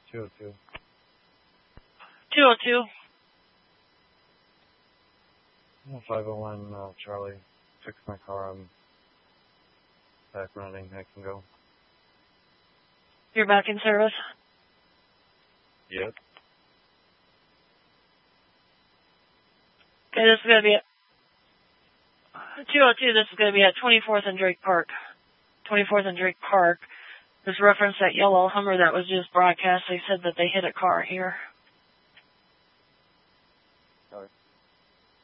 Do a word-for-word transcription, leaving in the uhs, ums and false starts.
two oh two. two oh two. five oh one, uh, Charlie. Fix my car. I'm back running. I can go. You're back in service? Yep. Okay, this is going to be at two oh two. This is going to be at twenty-fourth and Drake Park. twenty-fourth and Drake Park. This reference that yellow Hummer that was just broadcast. They said that they hit a car here.